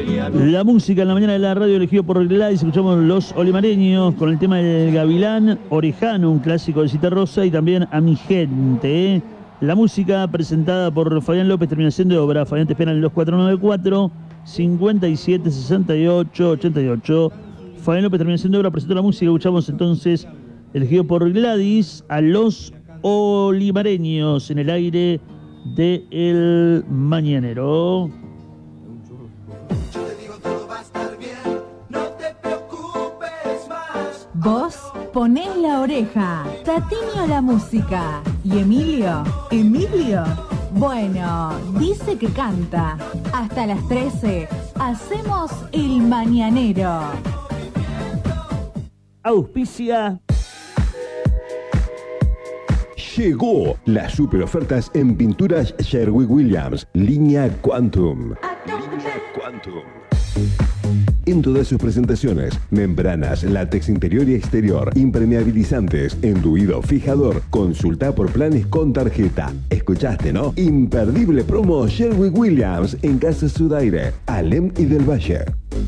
La música en la mañana de la radio elegido por Gladys. Escuchamos Los Olimareños con el tema del Gavilán, Orejano, un clásico de Citarrosa, y también A Mi Gente. La música presentada por Fabián López, terminación de obra. Fabián te espera en el 2494 57 68 88. Fabián López, terminación de obra, presentó la música. Escuchamos entonces, elegido por Gladys, a Los Olimareños en el aire de El Mañanero. Vos ponés la oreja, Tatiño la música y Emilio, bueno, dice que canta. Hasta las 13 hacemos El Mañanero. Auspicia. Llegó las super ofertas en pinturas Sherwin-Williams, línea Quantum. En todas sus presentaciones, membranas, látex interior y exterior, impermeabilizantes, enduido, fijador. Consulta por planes con tarjeta. ¿Escuchaste, no? Imperdible promo Sherwin-Williams en Casa Sudaire, Alem y del Valle.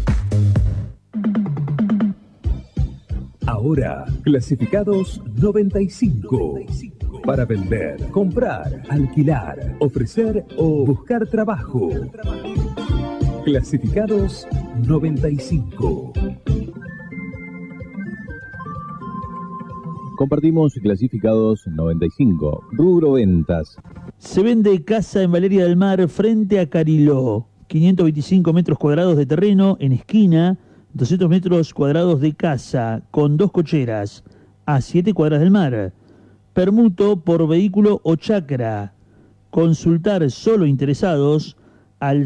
Ahora, clasificados 95. Para vender, comprar, alquilar, ofrecer o buscar trabajo. Clasificados 95. Compartimos clasificados 95. Rubro ventas. Se vende casa en Valeria del Mar frente a Cariló. 525 metros cuadrados de terreno en esquina, 200 metros cuadrados de casa con 2 cocheras a 7 cuadras del mar. Permuto por vehículo o chacra. Consultar solo interesados al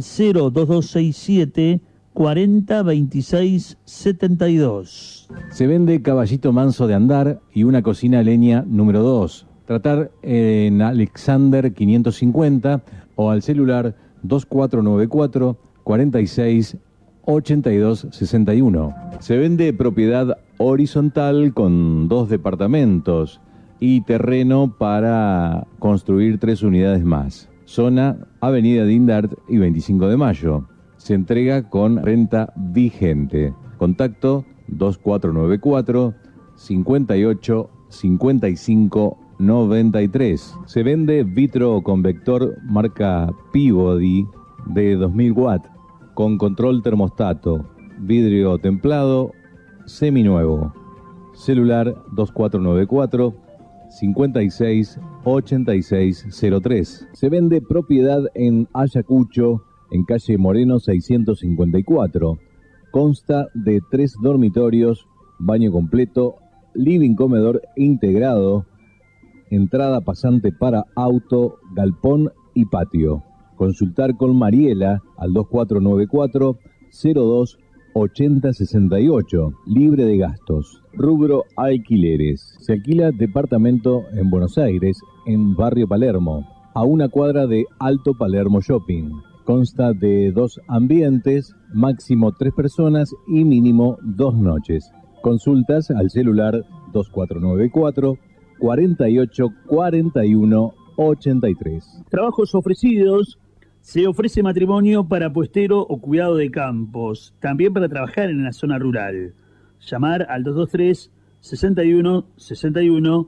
02267 40 26 72. Se vende caballito manso de andar y una cocina a leña número 2. Tratar en Alexander 550 o al celular 2494 46 82 61. Se vende propiedad horizontal con 2 departamentos y terreno para construir 3 unidades más. Zona Avenida Dindart y 25 de Mayo. Se entrega con renta vigente. Contacto 2494 58 55 93. Se vende vitro convector marca Peabody de 2000 watts con control termostato, vidrio templado, seminuevo. Celular 2494 56 86 03. Se vende propiedad en Ayacucho, en calle Moreno 654. Consta de 3 dormitorios, baño completo, living comedor integrado, entrada pasante para auto, galpón y patio. Consultar con Mariela al 2494 02 8068, libre de gastos. Rubro alquileres. Se alquila departamento en Buenos Aires, en Barrio Palermo, a 1 cuadra de Alto Palermo Shopping. Consta de 2 ambientes, máximo 3 personas y mínimo 2 noches. Consultas al celular 2494 48 41 83. Trabajos ofrecidos. Se ofrece matrimonio para puestero o cuidado de campos, también para trabajar en la zona rural. Llamar al 223 61 61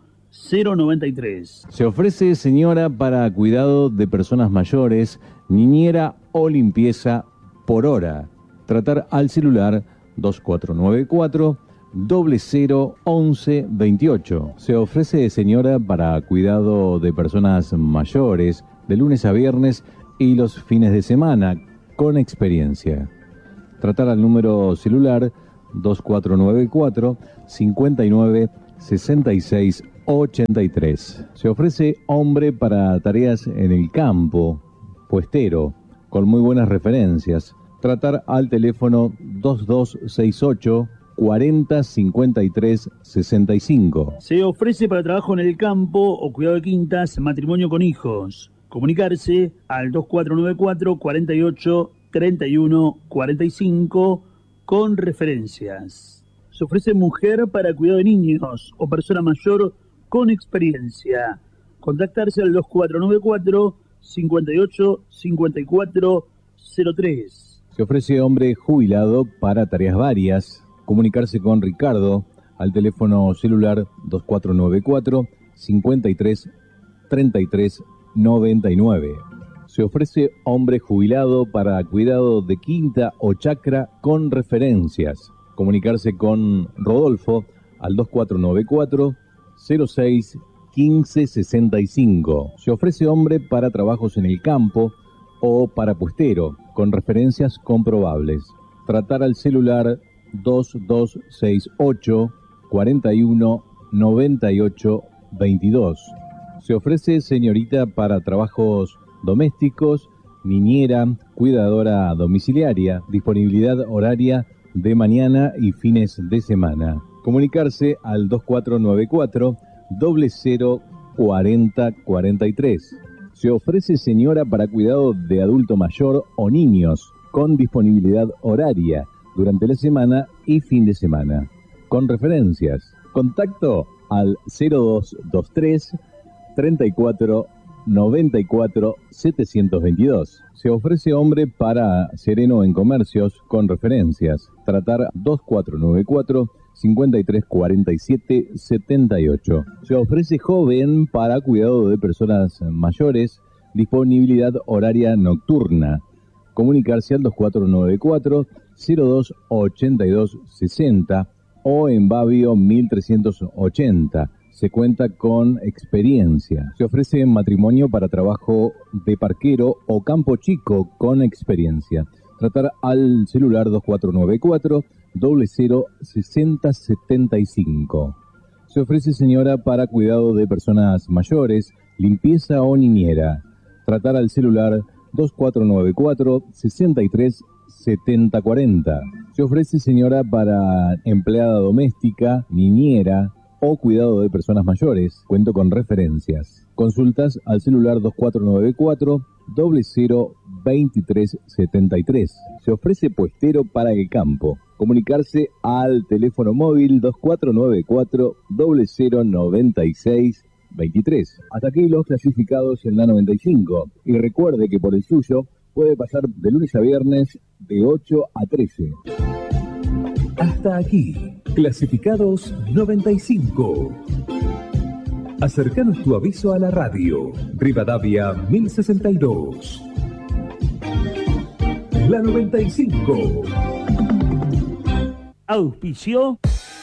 093. Se ofrece señora para cuidado de personas mayores, niñera o limpieza por hora. Tratar al celular 2494 00 11 28. Se ofrece señora para cuidado de personas mayores de lunes a viernes y los fines de semana, con experiencia. Tratar al número celular 2494 59 66 83. Se ofrece hombre para tareas en el campo, puestero, con muy buenas referencias. Tratar al teléfono 2268 40 53 65. Se ofrece para trabajo en el campo o cuidado de quintas, matrimonio con hijos. Comunicarse al 2494 48 31 45 con referencias. Se ofrece mujer para cuidado de niños o persona mayor con experiencia. Contactarse al 2494 58 54 03. Se ofrece hombre jubilado para tareas varias. Comunicarse con Ricardo al teléfono celular 2494 53 33 99. Se ofrece hombre jubilado para cuidado de quinta o chacra con referencias. Comunicarse con Rodolfo al 2494 06 15 65. Se ofrece hombre para trabajos en el campo o para puestero, con referencias comprobables. Tratar al celular 2268 41 98 22. Se ofrece señorita para trabajos domésticos, niñera, cuidadora domiciliaria, disponibilidad horaria de mañana y fines de semana. Comunicarse al 2494 00 40 43. Se ofrece señora para cuidado de adulto mayor o niños, con disponibilidad horaria durante la semana y fin de semana. Con referencias. Contacto al 0223 34 94 722. Se ofrece hombre para sereno en comercios con referencias. Tratar 2494 53 47 78. Se ofrece joven para cuidado de personas mayores, disponibilidad horaria nocturna. Comunicarse al 2494 02 82 60 o en Babio 1380. Se cuenta con experiencia. Se ofrece matrimonio para trabajo de parquero o campo chico con experiencia. Tratar al celular 2494 00 60 75. Se ofrece señora para cuidado de personas mayores, limpieza o niñera. Tratar al celular 2494 63 70 40. Se ofrece señora para empleada doméstica, niñera o cuidado de personas mayores. Cuento con referencias. Consultas al celular 2494 00 23 73. Se ofrece puestero para el campo. Comunicarse al teléfono móvil 2494 00 96 23. Hasta aquí los clasificados en la 95. Y recuerde que por el suyo puede pasar de lunes a viernes de 8 a 13. Hasta aquí, clasificados 95. Acercanos tu aviso a la radio. Rivadavia 1062. La 95. Auspicio.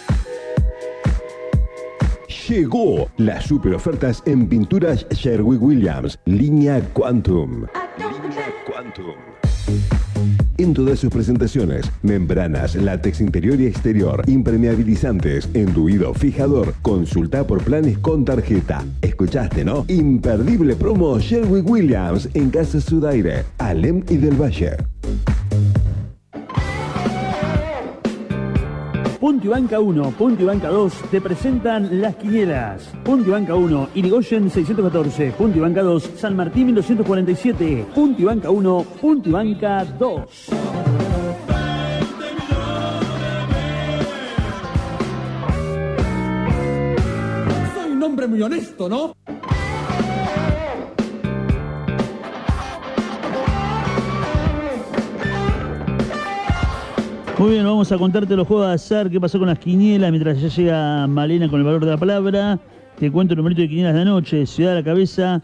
Llegó las super ofertas en pinturas Sherwin-Williams, línea Quantum. Línea Quantum. En todas sus presentaciones, membranas, látex interior y exterior, impermeabilizantes, enduido, fijador. Consulta por planes con tarjeta. ¿Escuchaste, no? Imperdible promo Sherwin-Williams en Casa Sudaire, Alem y del Valle. Punto y Banca 1, Punto y Banca 2 te presentan las quinielas. Punto y Banca 1, Irigoyen 614. Punto y Banca 2, San Martín 1247. Punto y Banca 1, Punto y Banca 2. Soy un hombre muy honesto, ¿no? Muy bien, vamos a contarte los juegos de azar, qué pasó con las quinielas, mientras ya llega Malena con el valor de la palabra. Te cuento el numerito de quinielas de anoche. Ciudad de la Cabeza,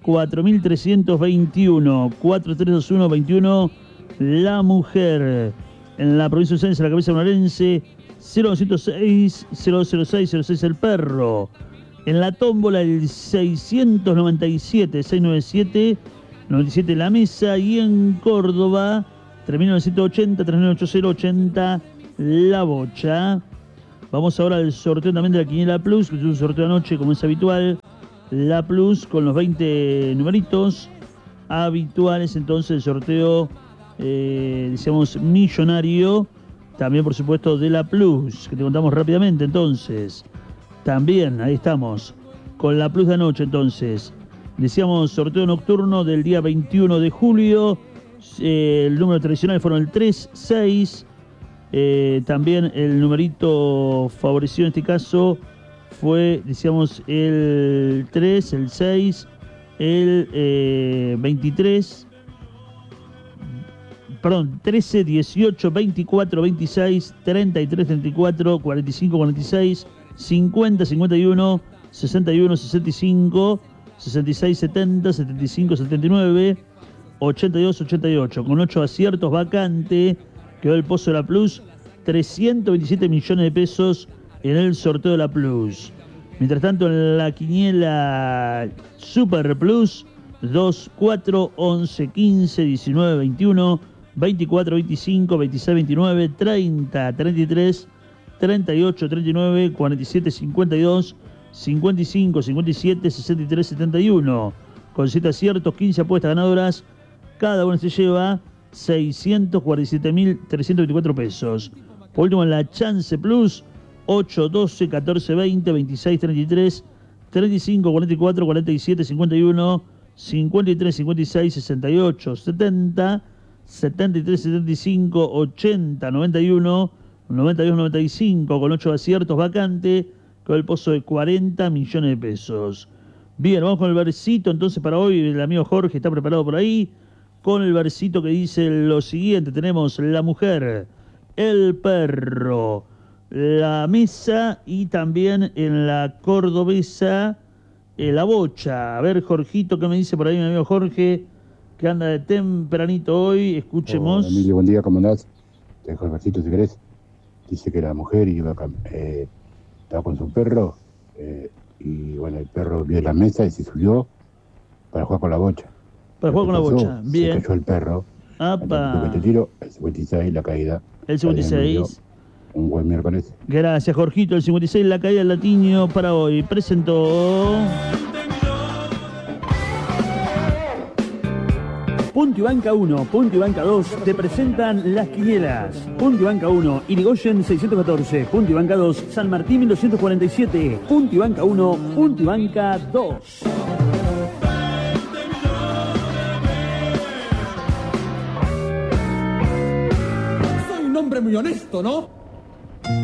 4321, 432121, La Mujer. En la provincia de Sáenz, La Cabeza bonaerense, 0906, 006, 06 El Perro. En la tómbola, el 697, 697, 97 La Mesa. Y en Córdoba, 3980, 3980, La Bocha. Vamos ahora al sorteo también de la Quiniela Plus, que es un sorteo anoche como es habitual. La Plus con los 20 numeritos habituales. Entonces el sorteo, decíamos, millonario. También, por supuesto, de la Plus, que te contamos rápidamente. Entonces, también, ahí estamos, con la Plus de anoche. Entonces, decíamos, sorteo nocturno del día 21 de julio. El número tradicional fueron el 3, 6. También el numerito favorecido en este caso fue, decíamos, el 3, el 6, el 23, perdón, 13, 18, 24, 26, 33, 34, 45, 46, 50, 51, 61, 65, 66, 70, 75, 79, 82, 88. Con 8 aciertos, vacante, quedó el Pozo de la Plus, 327 millones de pesos en el sorteo de la Plus. Mientras tanto, en la quiniela Super Plus, 2, 4, 11, 15, 19, 21, 24, 25, 26, 29, 30, 33, 38, 39, 47, 52, 55, 57, 63, 71. Con 7 aciertos, 15 apuestas ganadoras, cada una se lleva 647.324 pesos. Por último, en la Chance Plus, 8, 12, 14, 20, 26, 33, 35, 44, 47, 51, 53, 56, 68, 70, 73, 75, 80, 91, 92, 95, con 8 aciertos, vacante, con el pozo de 40 millones de pesos. Bien, vamos con el versito entonces para hoy. El amigo Jorge está preparado por ahí con el versito que dice lo siguiente. Tenemos la mujer, el perro, la mesa y también en la cordobesa la bocha. A ver, Jorgito, ¿qué me dice por ahí mi amigo Jorge? Que anda de tempranito hoy. Escuchemos. Hola, Emilio, buen día, ¿cómo andás? Te dejo el versito si querés. Dice que la mujer estaba con su perro y bueno, el perro vio la mesa y se subió para jugar con la bocha. Para jugar con la bocha, bien. Se cayó el perro. ¡Apa! Lo que te tiro, el 56, la caída. El 56. Un buen miércoles. Gracias, Jorgito. El 56, la caída del Latiño para hoy. Presentó... Punto y Banca 1, Punto y Banca 2 te presentan las quinielas. Punto y Banca 1, Irigoyen 614. Punto y Banca 2, San Martín 1247. Punto y Banca 1, Punto y Banca 2. Soy un hombre muy honesto, ¿no?